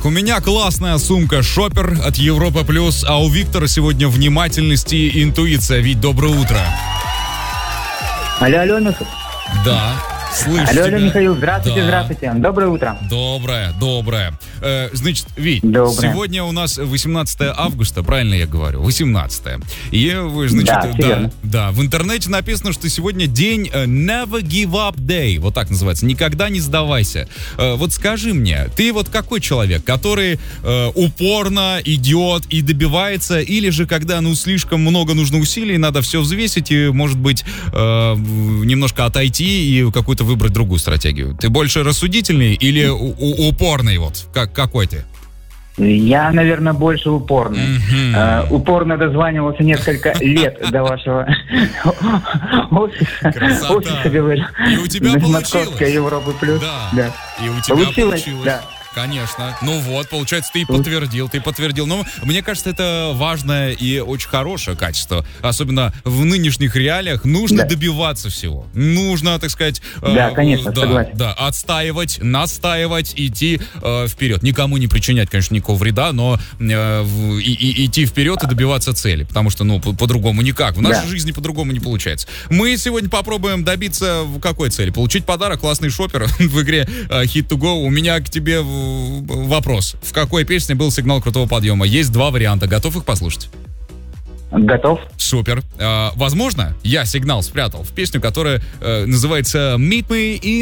у меня классная сумка Шопер от Европа Плюс, а у Виктора сегодня внимательность и интуиция. Вить, доброе утро. Алло, Михаил. Да, слышу Алло, тебя. Михаил, здравствуйте, Да. здравствуйте. Доброе утро. Доброе. Значит, Вить, Доброе. сегодня у нас 18 августа, правильно я говорю? 18. И вы, значит, Да, всё верно. да, в интернете написано, что сегодня день Never Give Up Day, вот так называется, никогда не сдавайся. Вот скажи мне, ты вот какой человек, который упорно идет и добивается, или же когда, слишком много нужно усилий, надо все взвесить и, может быть, немножко отойти и какую-то выбрать другую стратегию? Ты больше рассудительный или упорный вот? Какой ты? Я, наверное, больше упорный. Упорно дозванивался несколько лет до вашего Красота. офиса, говорю. И у тебя Московской получилось. Европы Плюс. Да. И у тебя получилось. Да. Конечно. Ну вот, получается, ты подтвердил. Но мне кажется, это важное и очень хорошее качество. Особенно в нынешних реалиях нужно добиваться всего. Нужно, так сказать... Да, конечно, согласен. Да, отстаивать, настаивать, идти вперед. Никому не причинять, конечно, никакого вреда, но идти вперед и добиваться цели. Потому что, по-другому никак. В нашей жизни по-другому не получается. Мы сегодня попробуем добиться какой цели? Получить подарок, классный шопер в игре Hit to Go. У меня к тебе вопрос. В какой песне был сигнал крутого подъема? Есть два варианта. Готов их послушать? Готов. Супер. Возможно, я сигнал спрятал в песню, которая называется Meet Me in